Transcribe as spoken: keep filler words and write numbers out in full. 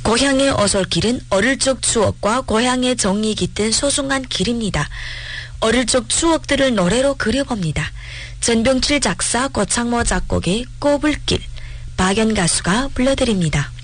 고향의 어솔길은 어릴 적 추억과 고향의 정이 깃든 소중한 길입니다. 어릴 적 추억들을 노래로 그려봅니다. 전병칠 작사, 고창모 작곡의 꼬불길, 박연 가수가 불러드립니다.